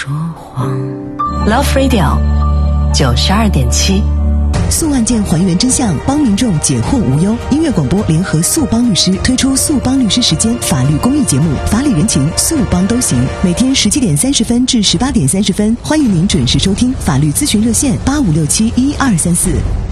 说谎。Love Radio 92.7， 诉案件还原真相，帮民众解惑无忧。音乐广播联合速帮律师推出速帮律师时间法律公益节目，法理人情速帮都行。每天17点30分至18点30分，欢迎您准时收听。法律咨询热线85671234。